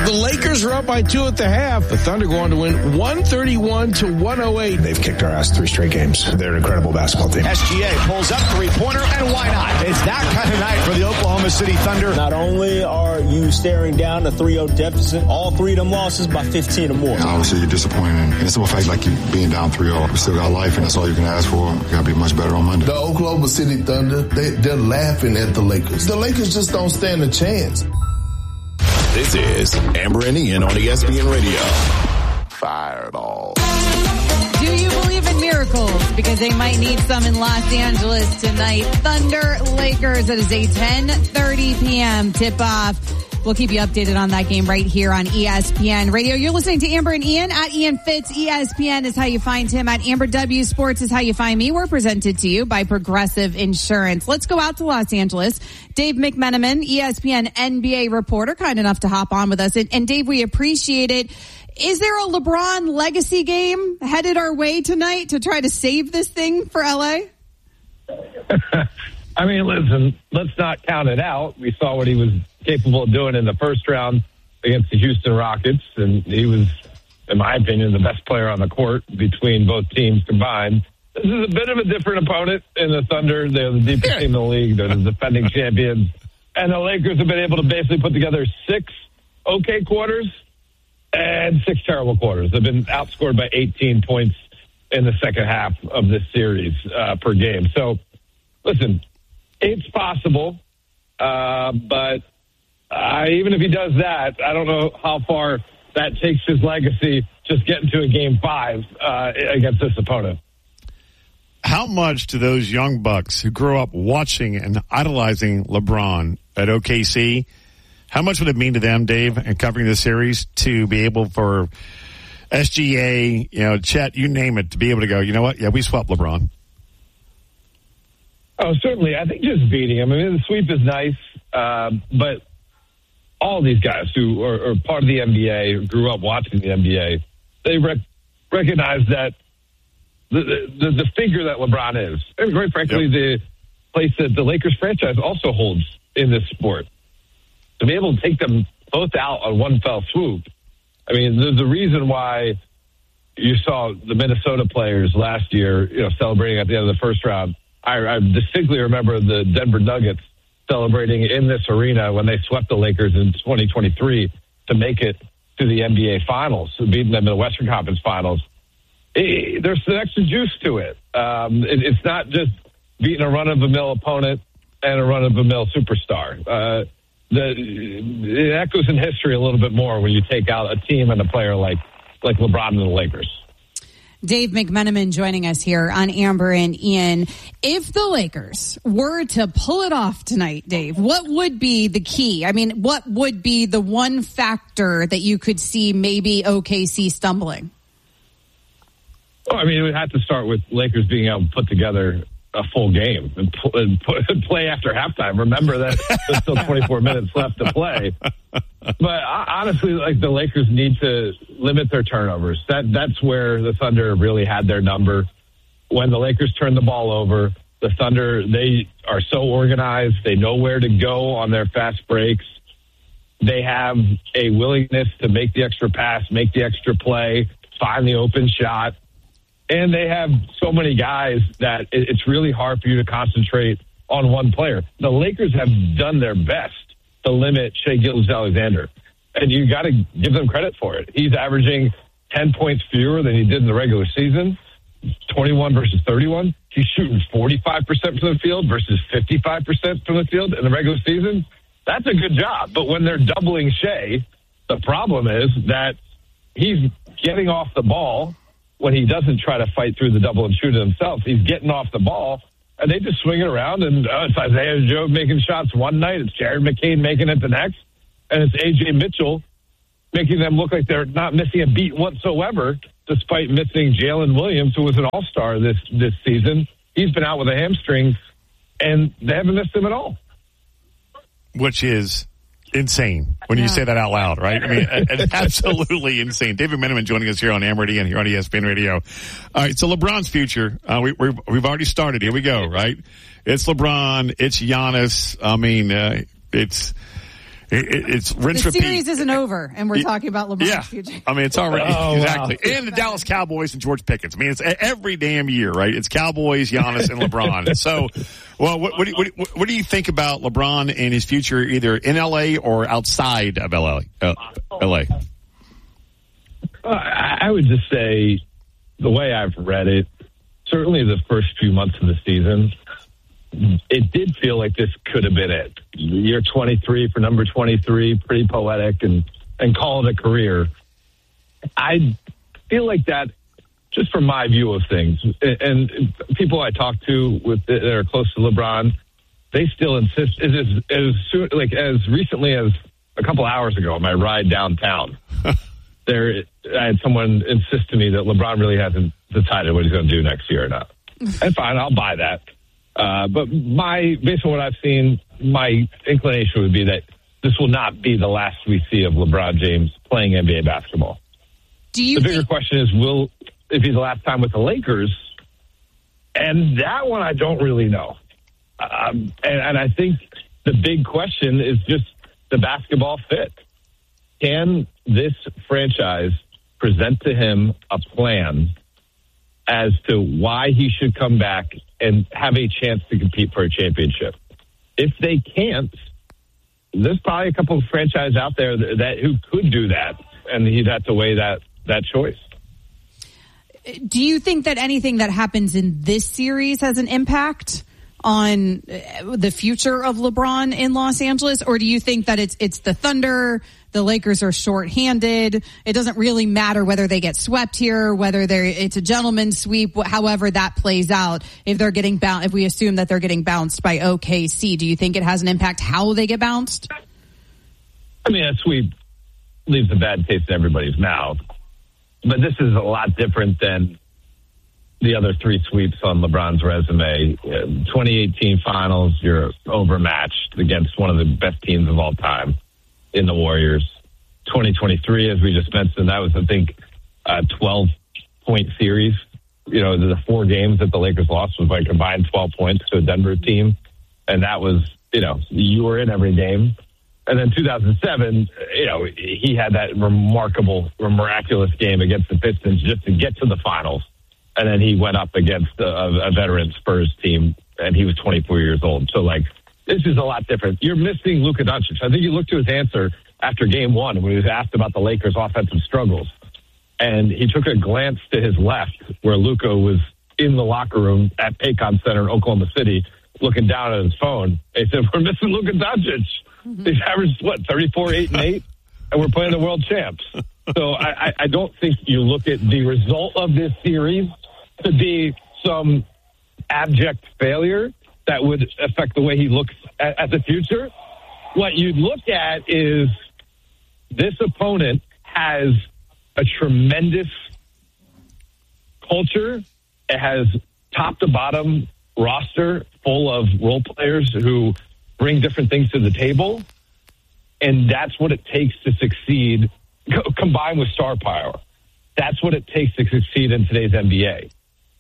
The Lakers are up by 2 at the half. The Thunder go on to win 131-108. They've kicked our ass 3 straight games. They're an incredible basketball team. SGA pulls up three-pointer, and why not? It's that kind of night for the Oklahoma City Thunder. Not only are you staring down a 3-0 deficit, all 3 of them losses by 15 or more. Obviously, you're disappointed. And it's a fact like you being down 3-0. We still got life, and that's all you can ask for. We got to be much better on Monday. The Oklahoma City Thunder, they're laughing at the Lakers. The Lakers just don't stand a chance. This is Amber and Ian on ESPN Radio. Fireball. Do you believe in miracles? Because they might need some in Los Angeles tonight. Thunder Lakers. It is a 10:30 p.m. tip-off. We'll keep you updated on that game right here on ESPN Radio. You're listening to Amber and Ian at Ian Fitz. ESPN is how you find him. At Amber W Sports is how you find me. We're presented to you by Progressive Insurance. Let's go out to Los Angeles. Dave McMenamin, ESPN NBA reporter, kind enough to hop on with us. And Dave, we appreciate it. Is there a LeBron legacy game headed our way tonight to try to save this thing for LA? I mean, listen, let's not count it out. We saw what he was capable of doing in the first round against the Houston Rockets, and he was, in my opinion, the best player on the court between both teams combined. This is a bit of a different opponent in the Thunder. They're the deepest team in the league. They're the defending champions. And the Lakers have been able to basically put together 6 okay quarters and 6 terrible quarters. They've been outscored by 18 points in the second half of this series per game. So, listen, it's possible, but even if he does that, I don't know how far that takes his legacy just getting to a Game 5 against this opponent. How much do those young Bucks who grew up watching and idolizing LeBron at OKC, how much would it mean to them, Dave, in covering this series to be able for SGA, Chet, you name it, to be able to go, you know what? Yeah, we swept LeBron. Oh, certainly. I think just beating him. I mean, the sweep is nice, but all these guys who are part of the NBA, who grew up watching the NBA, they recognize that the figure that LeBron is, and very frankly, the place that the Lakers franchise also holds in this sport. To be able to take them both out on one fell swoop. I mean, the reason why you saw the Minnesota players last year, celebrating at the end of the first round. I distinctly remember the Denver Nuggets celebrating in this arena when they swept the Lakers in 2023 to make it to the NBA Finals, beating them in the Western Conference Finals. There's an extra juice to it. It's not just beating a run-of-the-mill opponent and a run-of-the-mill superstar. It echoes in history a little bit more when you take out a team and a player like LeBron and the Lakers. Dave McMenamin joining us here on Amber and Ian. If the Lakers were to pull it off tonight, Dave, what would be the key? I mean, what would be the one factor that you could see maybe OKC stumbling? Well, I mean, it would have to start with Lakers being able to put together a full game and play after halftime. Remember that there's still 24 minutes left to play. But honestly, the Lakers need to limit their turnovers. That's where the Thunder really had their number. When the Lakers turn the ball over, the Thunder, they are so organized. They know where to go on their fast breaks. They have a willingness to make the extra pass, make the extra play, find the open shot. And they have so many guys that it's really hard for you to concentrate on one player. The Lakers have done their best to limit Shai Gilgeous-Alexander, and you got to give them credit for it. He's averaging 10 points fewer than he did in the regular season, 21 versus 31. He's shooting 45% from the field versus 55% from the field in the regular season. That's a good job. But when they're doubling Shai, the problem is that he's getting off the ball. When he doesn't try to fight through the double and shoot it himself, he's getting off the ball, and they just swing it around, and it's Isaiah Joe making shots one night, it's Jared McCain making it the next, and it's A.J. Mitchell making them look like they're not missing a beat whatsoever, despite missing Jalen Williams, who was an all-star this season. He's been out with a hamstring, and they haven't missed him at all. Which is insane when you say that out loud, right? I mean, absolutely insane. David McMenamin joining us here on Amber and Ian here on ESPN Radio. All right, so LeBron's future, we've already started. Here we go, right? It's LeBron, it's Giannis. I mean, it's It's rinse the repeat. series isn't over, and we're talking about LeBron's future. I mean, it's already exactly. Wow. And the Dallas Cowboys and George Pickens. I mean, it's every damn year, right? It's Cowboys, Giannis, and LeBron. So, well, what do you think about LeBron and his future, either in LA or outside of LA? I would just say, the way I've read it, certainly the first few months of the season, it did feel like this could have been it. Year 23 for number 23, pretty poetic, and call it a career. I feel like that, just from my view of things, and people I talk to that are close to LeBron, they still insist. As recently as a couple hours ago, on my ride downtown, I had someone insist to me that LeBron really hasn't decided what he's going to do next year or not. And fine, I'll buy that. But based on what I've seen, my inclination would be that this will not be the last we see of LeBron James playing NBA basketball. The bigger question is, will it be the last time with the Lakers? And that one I don't really know. And I think the big question is just the basketball fit. Can this franchise present to him a plan as to why he should come back and have a chance to compete for a championship? If they can't, there's probably a couple of franchises out there who could do that, and he'd have to weigh that choice. Do you think that anything that happens in this series has an impact on the future of LeBron in Los Angeles, or do you think that it's the Thunder? The Lakers are shorthanded. It doesn't really matter whether they get swept here, whether it's a gentleman's sweep, however that plays out. If they're getting if we assume that they're getting bounced by OKC, do you think it has an impact how they get bounced? I mean, a sweep leaves a bad taste in everybody's mouth, but this is a lot different than the other three sweeps on LeBron's resume. 2018 Finals, you're overmatched against one of the best teams of all time in the Warriors. 2023, as we just mentioned, that was, I think, a 12-point series. You know, the 4 games that the Lakers lost was by combined 12 points to a Denver team. And that was, you were in every game. And then 2007, he had that miraculous game against the Pistons just to get to the finals. And then he went up against a veteran Spurs team, and he was 24 years old. So, this is a lot different. You're missing Luka Doncic. I think you look to his answer after game 1 when he was asked about the Lakers' offensive struggles. And he took a glance to his left where Luka was in the locker room at Paycom Center in Oklahoma City looking down at his phone. He said, we're missing Luka Doncic. He's averaged, 34, 8, and 8? And we're playing the world champs. So I don't think you look at the result of this series to be some abject failure that would affect the way he looks at the future. What you'd look at is this opponent has a tremendous culture. It has top to bottom roster full of role players who bring different things to the table. And that's what it takes to succeed, combined with star power. That's what it takes to succeed in today's NBA.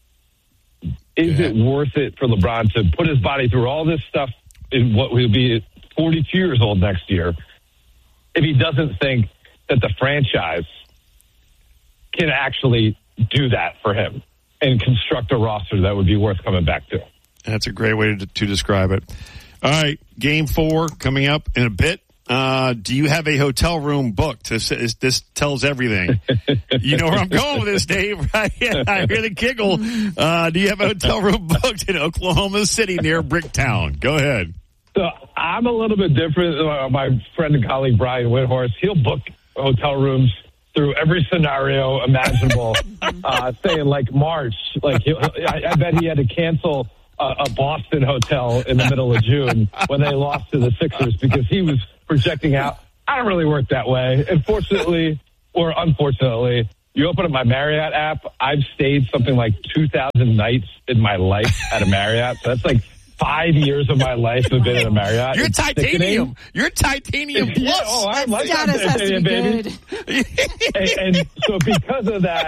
Is it worth it for LeBron to put his body through all this stuff in what will be 42 years old next year if he doesn't think that the franchise can actually do that for him and construct a roster that would be worth coming back to? That's a great way to describe it. All right, Game 4 coming up in a bit. Do you have a hotel room booked? This tells everything. You know where I'm going with this, Dave, right? I hear the giggle. Do you have a hotel room booked in Oklahoma City near Bricktown? Go ahead. So I'm a little bit different. My friend and colleague, Brian Windhorst, he'll book hotel rooms through every scenario imaginable, saying like March. I bet he had to cancel a Boston hotel in the middle of June when they lost to the Sixers because he was projecting out. I don't really work that way. And fortunately or unfortunately, you open up my Marriott app, I've stayed something like 2,000 nights in my life at a Marriott. So that's like 5 years of my life have been in a Marriott. You're titanium. You're titanium plus. Yeah, I like titanium, baby. And so because of that,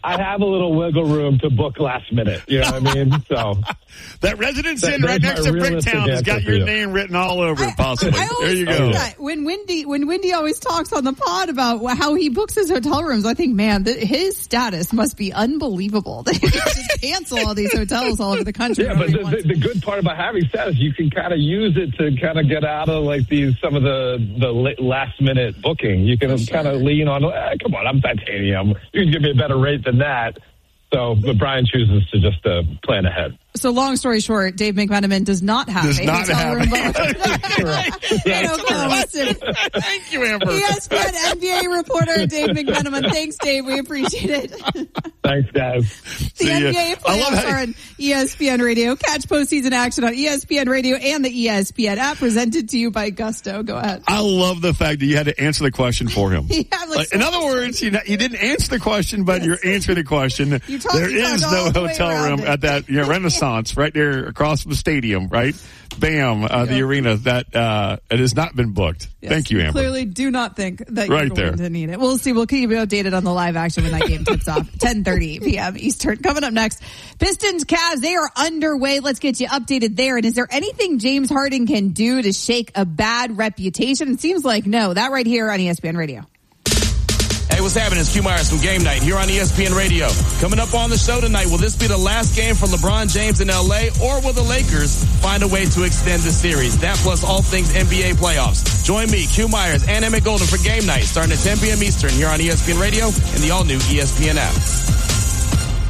I have a little wiggle room to book last minute. You know what I mean? So that Residence Inn right next to Bricktown has got your name written all over it, possibly. There you go. When Wendy always talks on the pod about how he books his hotel rooms, I think, man, his status must be unbelievable. They just cancel all these hotels all over the country. Yeah, but the good part about having status, you can kind of use it to kind of get out of like some of the last minute booking. You can kind of lean on, come on, I'm Titanium. You can give me a better rate than that. So, but Brian chooses to just plan ahead. So, long story short, Dave McMenamin does not have a hotel room booked in Oklahoma City. Thank you, Amber. ESPN NBA reporter Dave McMenamin. Thanks, Dave. We appreciate it. Thanks, guys. The NBA playoffs are on ESPN Radio. Catch postseason action on ESPN Radio and the ESPN app, presented to you by Gusto. Go ahead. I love the fact that you had to answer the question for him. In other words, you didn't answer the question, but you're answering the question. There is no hotel room at that Renaissance right there across from the stadium, right? Bam, the arena that it has not been booked. Yes, Thank you, Amber. Clearly do not think that you're going to need it. We'll see. We'll keep you updated on the live action when that game tips off. 10:30 p.m. Eastern. Coming up next, Pistons Cavs, they are underway. Let's get you updated there. And is there anything James Harden can do to shake a bad reputation? It seems like no. That right here on ESPN Radio. Hey, what's happening? It's Q Myers from Game Night here on ESPN Radio. Coming up on the show tonight, will this be the last game for LeBron James in L.A., or will the Lakers find a way to extend the series? That plus all things NBA playoffs. Join me, Q Myers, and Emmett Golden for Game Night starting at 10 p.m. Eastern here on ESPN Radio and the all-new ESPN app.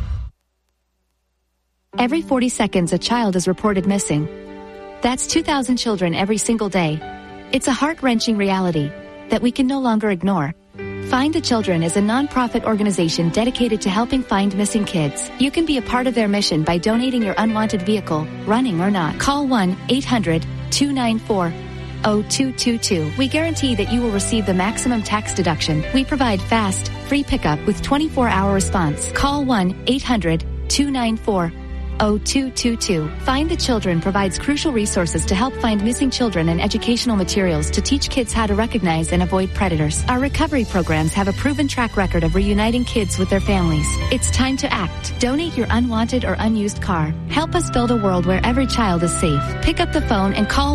Every 40 seconds, a child is reported missing. That's 2,000 children every single day. It's a heart-wrenching reality that we can no longer ignore. Find the Children is a non-profit organization dedicated to helping find missing kids. You can be a part of their mission by donating your unwanted vehicle, running or not. Call 1-800-294-0222. We guarantee that you will receive the maximum tax deduction. We provide fast, free pickup with 24-hour response. Call 1-800-294-0222. Find the Children provides crucial resources to help find missing children and educational materials to teach kids how to recognize and avoid predators. Our recovery programs have a proven track record of reuniting kids with their families. It's time to act. Donate your unwanted or unused car. Help us build a world where every child is safe. Pick up the phone and call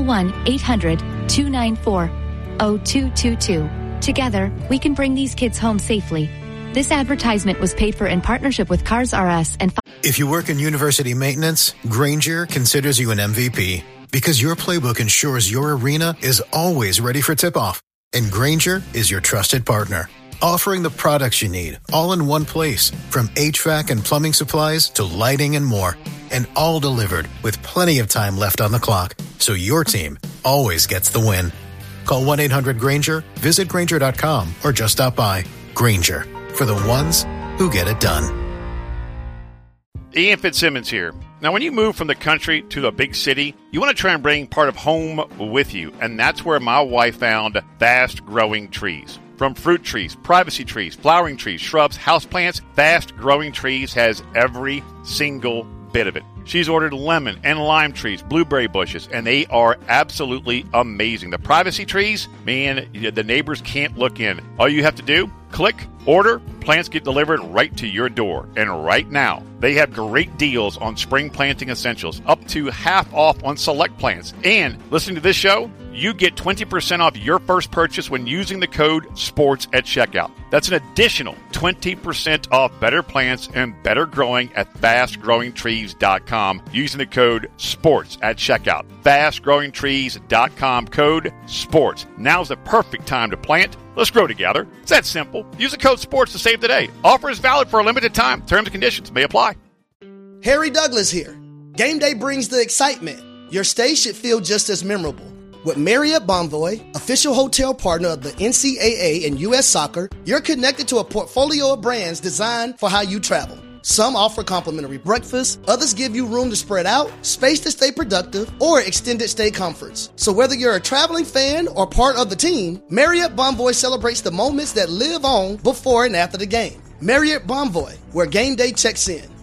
1-800-294-0222. Together, we can bring these kids home safely. This advertisement was paid for in partnership with Cars R.Us and... If you work in university maintenance, Grainger considers you an MVP because your playbook ensures your arena is always ready for tip-off. And Grainger is your trusted partner, offering the products you need all in one place, from HVAC and plumbing supplies to lighting and more, and all delivered with plenty of time left on the clock, so your team always gets the win. Call 1-800-GRAINGER, visit Grainger.com, or just stop by. Grainger, for the ones who get it done. Ian Fitzsimmons here. Now, when you move from the country to the big city, you want to try and bring part of home with you, and that's where my wife found Fast Growing Trees. From fruit trees, privacy trees, flowering trees, shrubs, houseplants, Fast Growing Trees has every single bit of it. She's ordered lemon and lime trees, blueberry bushes, and they are absolutely amazing. The privacy trees, man, the neighbors can't look in. All you have to do, click, order, plants get delivered right to your door. And right now, they have great deals on spring planting essentials, up to half off on select plants. And listening to this show, you get 20% off your first purchase when using the code SPORTS at checkout. That's an additional 20% off better plants and better growing at fastgrowingtrees.com using the code SPORTS at checkout. Fastgrowingtrees.com, code SPORTS. Now's the perfect time to plant. Let's grow together. It's that simple. Use the code SPORTS to save today. Offer is valid for a limited time. Terms and conditions may apply. Harry Douglas here. Game day brings the excitement. Your stay should feel just as memorable. With Marriott Bonvoy, official hotel partner of the NCAA and U.S. Soccer, you're connected to a portfolio of brands designed for how you travel. Some offer complimentary breakfast, others give you room to spread out, space to stay productive, or extended stay comforts. So whether you're a traveling fan or part of the team, Marriott Bonvoy celebrates the moments that live on before and after the game. Marriott Bonvoy, where game day checks in.